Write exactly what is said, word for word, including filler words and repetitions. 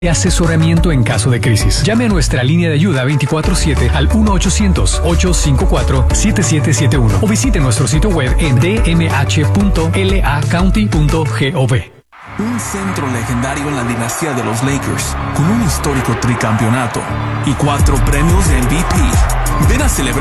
de asesoramiento en caso de crisis. Llame a nuestra línea de ayuda veinticuatro siete al uno ochocientos, ocho cinco cuatro, siete siete siete uno o visite nuestro sitio web en d m h punto l a county punto gov. Un centro legendario en la dinastía de los Lakers, con un histórico tricampeonato y cuatro premios de M V P. Ven a celebrar